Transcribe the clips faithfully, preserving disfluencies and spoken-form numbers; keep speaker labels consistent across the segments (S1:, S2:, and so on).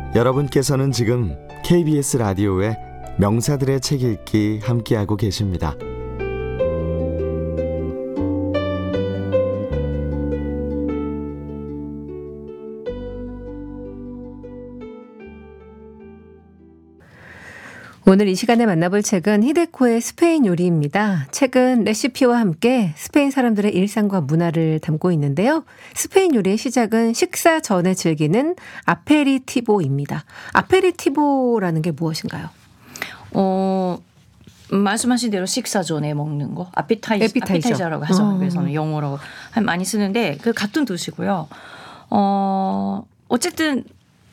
S1: 여러분께서는 지금 케이비에스 라디오의 명사들의 책 읽기 함께하고 계십니다.
S2: 오늘 이 시간에 만나볼 책은 히데코의 스페인 요리입니다. 책은 레시피와 함께 스페인 사람들의 일상과 문화를 담고 있는데요. 스페인 요리의 시작은 식사 전에 즐기는 아페리티보입니다. 아페리티보라는 게 무엇인가요?
S3: 어, 말씀하신 대로 식사 전에 먹는 거. 아피타이저,
S2: 에피타이저.
S3: 아피타이저라고 하죠.
S2: 어.
S3: 그래서는 영어로 많이 쓰는데 그 같은 뜻이고요. 어, 어쨌든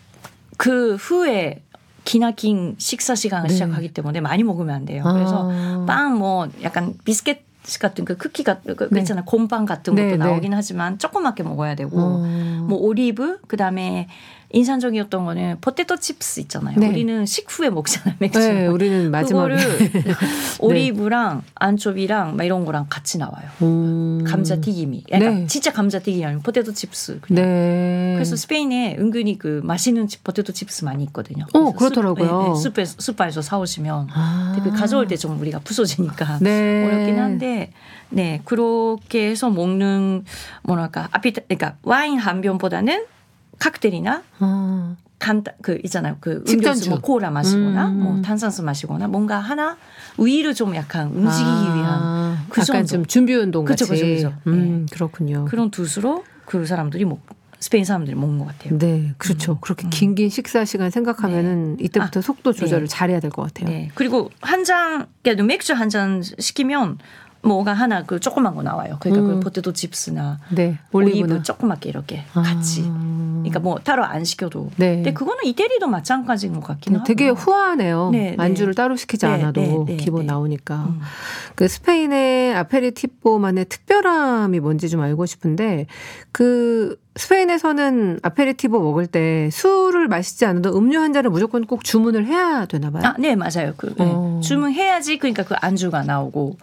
S3: 그 후에 기나긴 식사 시간을
S2: 네.
S3: 시작하기 때문에 많이 먹으면 안 돼요. 그래서
S2: 아.
S3: 빵 뭐 약간 비스켓 같은 그 쿠키 같은 그
S2: 네.
S3: 있잖아요. 곰빵 같은 것도
S2: 네, 네.
S3: 나오긴 하지만 조그맣게 먹어야 되고
S2: 어.
S3: 뭐 오리브 그다음에 인상적이었던 거는 포테토 칩스 있잖아요.
S2: 네.
S3: 우리는 식후에 먹잖아요. 맥주.
S2: 네, 우리는 마지막에.
S3: 그거를 오리브랑 안초비랑 막 이런 거랑 같이 나와요.
S2: 음.
S3: 감자튀김이. 그러니까
S2: 네.
S3: 진짜 감자튀김이 아니고 포테토 칩스. 그냥.
S2: 네.
S3: 그래서 스페인에 은근히 그 맛있는 포테토 칩스 많이 있거든요.
S2: 어,
S3: 그래서
S2: 그렇더라고요.
S3: 스, 네, 네, 슈퍼, 슈퍼에서 사오시면
S2: 아.
S3: 그 가져올 때 좀 우리가 부서지니까
S2: 네.
S3: 어렵긴 한데 네 그렇게 해서 먹는 뭐랄까 아피타 그러니까 와인 한 병보다는 칵테일이나
S2: 아.
S3: 간단 그 있잖아요. 그
S2: 식전주.
S3: 음료수 뭐 코라 마시거나
S2: 음.
S3: 뭐 탄산수 마시거나 뭔가 하나 위를 좀 약간 움직이기
S2: 아.
S3: 위한 그
S2: 약간
S3: 정도.
S2: 좀 준비 운동 같이.
S3: 그쵸, 그쵸, 그쵸.
S2: 음,
S3: 네.
S2: 그렇군요.
S3: 그런 두수로 그 사람들이 먹 스페인 사람들이 먹는 것 같아요.
S2: 네, 그렇죠.
S3: 음.
S2: 그렇게
S3: 음.
S2: 긴 긴 식사 시간 생각하면은 이때부터
S3: 아,
S2: 속도 조절을
S3: 네.
S2: 잘해야 될 것 같아요.
S3: 네. 그리고 한 잔, 그러니까 맥주 한 잔 시키면 뭐가 하나 그 조그만 거 나와요. 그러니까
S2: 음.
S3: 그 포테토 칩스나
S2: 네,
S3: 올리브
S2: 올리브나.
S3: 조그맣게 이렇게
S2: 아.
S3: 같이. 그러니까 뭐 따로 안 시켜도.
S2: 네.
S3: 근데 그거는 이태리도 마찬가지인 것 같긴 하고.
S2: 되게 후하네요.
S3: 네, 네.
S2: 안주를 따로 시키지
S3: 네,
S2: 않아도
S3: 네, 네,
S2: 기본
S3: 네.
S2: 나오니까.
S3: 음.
S2: 그 스페인의 아페리티보만의 특별함이 뭔지 좀 알고 싶은데 그 스페인에서는 아페리티보 먹을 때 술을 마시지 않아도 음료 한 잔을 무조건 꼭 주문을 해야 되나 봐요.
S3: 아, 네, 맞아요. 그 네.
S2: 어.
S3: 주문해야지 그러니까 그 안주가 나오고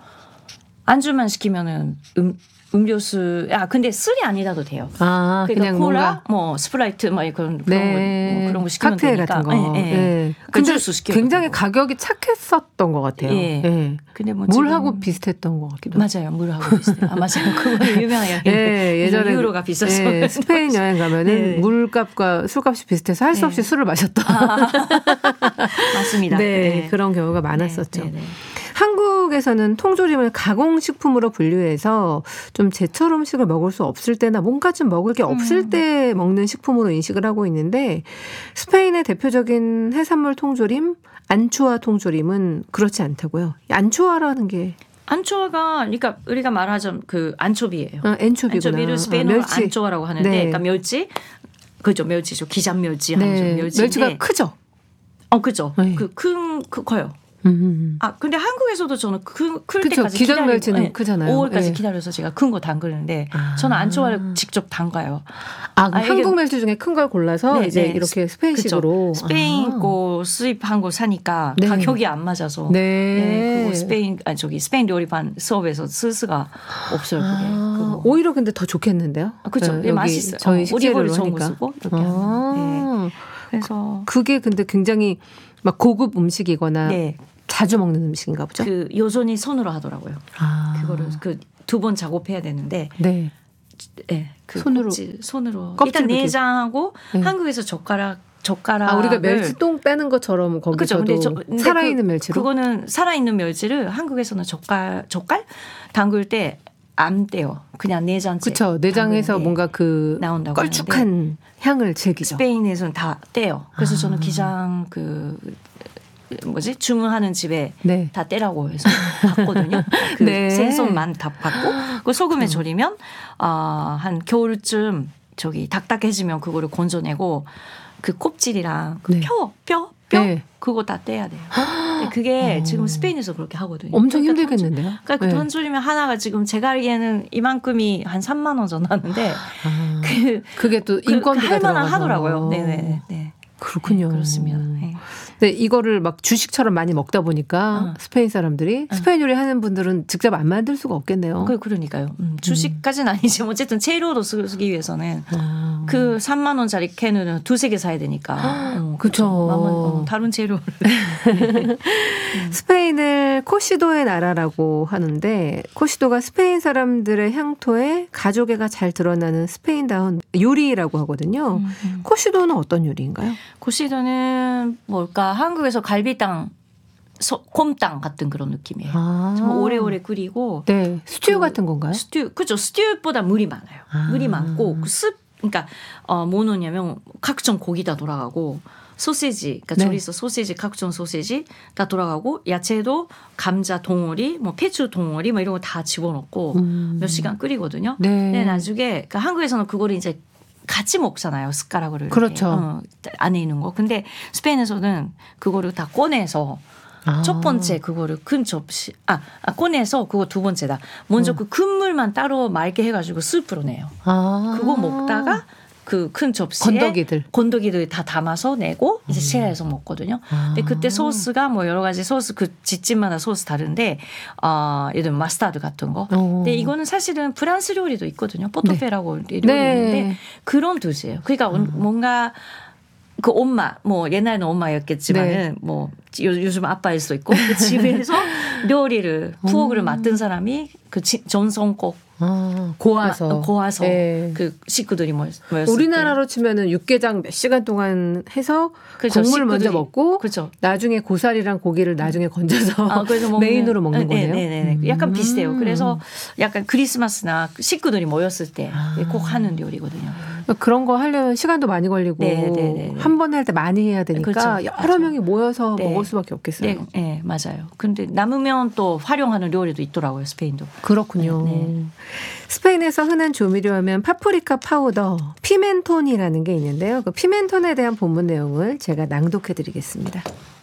S3: 안주만 시키면은 음 음료수 아 근데 술이 아니라도 돼요.
S2: 아,
S3: 그러니까
S2: 그냥
S3: 콜라,
S2: 뭔가
S3: 뭐 스프라이트, 뭐 그런 그런
S2: 네.
S3: 거, 뭐 그런 거 시키면
S2: 칵테일
S3: 되니까.
S2: 같은 거.
S3: 네, 네.
S2: 네.
S3: 그
S2: 근데
S3: 주스 시켜도
S2: 굉장히
S3: 되고.
S2: 가격이 착했었던 것 같아요.
S3: 예.
S2: 네.
S3: 근데 뭐
S2: 물하고
S3: 지금
S2: 비슷했던 것 같기도 하고.
S3: 맞아요, 물하고 비슷해요. 아 맞아요, 그거는 유명해요.
S2: 예, 예전에
S3: 유로가 비싸서
S2: 예, 스페인 여행 가면은
S3: 네.
S2: 물값과 술값이 비슷해서 할 수
S3: 네.
S2: 없이 술을 마셨다.
S3: 아, 맞습니다.
S2: 네,
S3: 네.
S2: 그런 경우가 많았었죠.
S3: 네, 네, 네.
S2: 한국에서는 통조림을 가공식품으로 분류해서 좀 제철 음식을 먹을 수 없을 때나 뭔가 좀 먹을 게 없을
S3: 음.
S2: 때 먹는 식품으로 인식을 하고 있는데 스페인의 대표적인 해산물 통조림, 안초아 통조림은 그렇지 않다고요. 안초아라는 게
S3: 안초아가 그러니까 우리가 말하자면 그 안초비예요.
S2: 아, 엔초비구나.
S3: 안초비를 스페인어로
S2: 아, 멸치.
S3: 안초아라고 하는데,
S2: 네.
S3: 그러니까 멸치, 그죠, 멸치죠. 기장 멸치, 하는
S2: 네,
S3: 멸치인데,
S2: 멸치가 크죠.
S3: 어, 그죠.
S2: 네.
S3: 그 큰, 그 커요.
S2: 음.
S3: 아, 근데 한국에서도 저는 그, 클
S2: 그쵸.
S3: 때까지
S2: 기장
S3: 기다리고,
S2: 멸치는
S3: 네,
S2: 크잖아요.
S3: 오월까지
S2: 네.
S3: 기다려서 제가 큰 거 담그는데,
S2: 아.
S3: 저는 안초아를 직접 담가요.
S2: 아, 그럼
S3: 아, 이게-
S2: 한국 멸치 중에 큰 걸 골라서
S3: 네,
S2: 이제
S3: 네.
S2: 이렇게 스페인식으로.
S3: 그쵸. 스페인
S2: 아.
S3: 거 수입한 거 사니까
S2: 네.
S3: 가격이 안 맞아서.
S2: 네.
S3: 네, 그거 스페인, 아니, 저기 스페인 요리반 수업에서 쓸 수가 없어요, 그게.
S2: 아,
S3: 그거.
S2: 오히려 근데 더 좋겠는데요.
S3: 아, 그렇죠.
S2: 네,
S3: 예,
S2: 여기
S3: 맛있어요.
S2: 저희
S3: 어,
S2: 식재료로
S3: 오리고를 좋은 거
S2: 하니까.
S3: 쓰고 이렇게
S2: 아.
S3: 하면. 네. 그래서
S2: 그게 근데 굉장히 막 고급 음식이거나
S3: 네,
S2: 자주 먹는 음식인가 보죠.
S3: 그 여전히 손으로 하더라고요.
S2: 아.
S3: 그거를 그 두 번 작업해야 되는데,
S2: 네.
S3: 네, 그
S2: 손으로-
S3: 껍질, 손으로
S2: 껍질
S3: 일단
S2: 이렇게-
S3: 내장하고
S2: 네.
S3: 한국에서 젓가락 젓가락
S2: 아, 우리가 멸치똥 빼는 것처럼
S3: 그렇죠.
S2: 거기서도
S3: 근데 저- 근데
S2: 살아있는
S3: 그,
S2: 멸치로.
S3: 그거는 살아있는 멸치를 한국에서는 젓갈 젓갈 담글 때 안 떼요. 그냥 내장째.
S2: 그렇죠. 내장에서
S3: 담그는데
S2: 뭔가 그
S3: 나온다고
S2: 걸쭉한 향을 즐기죠.
S3: 스페인에서는 다 떼요. 그래서
S2: 아.
S3: 저는 기장 그 뭐지 주문하는 집에
S2: 네.
S3: 다 떼라고 해서 받거든요. 그
S2: 네.
S3: 생선만 다 받고 그 소금에 절이면 아, 한 겨울쯤 저기 딱딱해지면 그거를 건져내고 그 껍질이랑 그
S2: 네.
S3: 뼈, 뼈, 뼈
S2: 네.
S3: 그거 다 떼야 돼요. 근데 그게 지금 스페인에서 그렇게 하거든요.
S2: 엄청
S3: 그러니까
S2: 힘들겠는데요.
S3: 돈, 그러니까 그
S2: 네.
S3: 돈줄이면 하나가 지금 제가 알기에는 이만큼이 한 삼만 원 정도 하는데
S2: 아,
S3: 그
S2: 그게 또
S3: 그
S2: 인건비가
S3: 할만한
S2: 들어가서.
S3: 하더라고요. 네네. 네.
S2: 그렇군요.
S3: 네, 그렇습니다. 네.
S2: 근데 이거를 막 주식처럼 많이 먹다 보니까
S3: 어.
S2: 스페인 사람들이
S3: 어.
S2: 스페인 요리 하는 분들은 직접 안 만들 수가 없겠네요.
S3: 그 그러니까요. 음, 주식까지는 아니지만 어쨌든 채로도 쓰- 쓰기 위해서는
S2: 아.
S3: 그 삼만 원짜리 캔은 두세 개 사야 되니까. 어,
S2: 그쵸.
S3: 만원, 어, 다른 재료를.
S2: 스페인을 코시도의 나라라고 하는데 코시도가 스페인 사람들의 향토에 가족애가 잘 드러나는 스페인다운 요리라고 하거든요.
S3: 음, 음.
S2: 코시도는 어떤 요리인가요?
S3: 고시도는 뭘까? 한국에서 갈비탕, 소, 곰탕 같은 그런 느낌이에요.
S2: 아.
S3: 정말 오래오래 끓이고
S2: 네, 스튜
S3: 그
S2: 같은 건가요?
S3: 스튜, 그죠? 스튜보다 물이 많아요.
S2: 아.
S3: 물이 많고 그 습, 그러니까 어, 뭐 넣냐면 각종 고기 다 돌아가고 소시지, 그러니까
S2: 네.
S3: 조리서 소시지, 각종 소시지 다 돌아가고 야채도 감자 덩어리, 뭐 배추 덩어리, 뭐 이런 거 다 집어넣고
S2: 음.
S3: 몇 시간 끓이거든요.
S2: 네.
S3: 근데 나중에 그러니까 한국에서는 그거를 이제 같이 먹잖아요. 숟가락으로 이렇게.
S2: 그렇죠.
S3: 어, 안에 있는 거. 근데 스페인에서는 그거를 다 꺼내서
S2: 아.
S3: 첫 번째 그거를 큰 접시 아, 아 꺼내서 그거 두 번째다. 먼저
S2: 음.
S3: 그 큰 물만 따로 맑게 해가지고 스프로 내요.
S2: 아.
S3: 그거 먹다가 그 큰 접시에
S2: 건더기들.
S3: 건더기들 다 담아서 내고 이제 쉐어해서 먹거든요. 근데 그때 소스가 뭐 여러 가지 소스 그 집집마다 소스 다른데 어, 예를 들면 마스타드 같은 거.
S2: 어.
S3: 근데 이거는 사실은 프랑스 요리도 있거든요. 포토페라고 요리
S2: 네.
S3: 있는데 그런 뜻이에요. 그러니까 뭔가 그 엄마 뭐 옛날에는 엄마였겠지만은
S2: 네.
S3: 뭐 요, 요즘 아빠일 수도 있고 그 집에서 요리를 부엌을 맡은 사람이 그 지- 전성국
S2: 아, 고아서.
S3: 마- 고아서
S2: 네.
S3: 그 식구들이 모였, 모였을
S2: 우리나라로 치면은 육개장 몇 시간 동안 해서
S3: 그렇죠.
S2: 국물 먼저
S3: 식구들이-
S2: 먹고
S3: 그렇죠.
S2: 나중에 고사리랑 고기를 나중에 건져서
S3: 아, 그래서 먹는-
S2: 메인으로 먹는
S3: 네,
S2: 거네요.
S3: 네, 네, 네. 약간
S2: 음.
S3: 비슷해요. 그래서 약간 크리스마스나 식구들이 모였을 때 꼭
S2: 아.
S3: 하는 요리거든요.
S2: 그런 거 하려면 시간도 많이 걸리고
S3: 네, 네, 네, 네.
S2: 한 번에 할 때 많이 해야 되니까
S3: 그렇죠.
S2: 여러
S3: 그렇죠.
S2: 명이 모여서
S3: 네.
S2: 먹을 수밖에 없겠어요.
S3: 네, 네, 맞아요. 근데 남으면 또 활용하는 요리도 있더라고요, 스페인도.
S2: 그렇군요.
S3: 네.
S2: 스페인에서 흔한 조미료 하면 파프리카 파우더, 피멘톤이라는 게 있는데요. 그 피멘톤에 대한 본문 내용을 제가 낭독해 드리겠습니다.